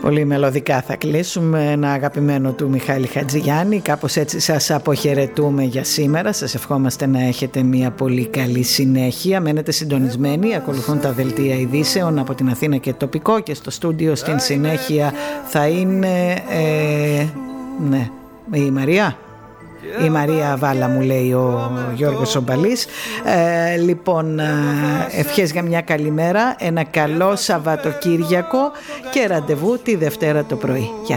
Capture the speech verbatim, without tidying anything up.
Πολύ μελωδικά θα κλείσουμε, ένα αγαπημένο του Μιχάλη Χατζηγιάννη. Κάπως έτσι σας αποχαιρετούμε για σήμερα. Σας ευχόμαστε να έχετε μια πολύ καλή συνέχεια. Μένετε συντονισμένοι, ακολουθούν τα δελτία ειδήσεων από την Αθήνα και τοπικό, και στο στούντιο στην συνέχεια θα είναι ε, ναι, η Μαρία. Η Μαρία Βάλα, μου λέει ο Γιώργος Ομπαλής. ε, Λοιπόν, ευχές για μια καλή μέρα, ένα καλό Σαββατοκύριακο και ραντεβού τη Δευτέρα το πρωί. Γεια.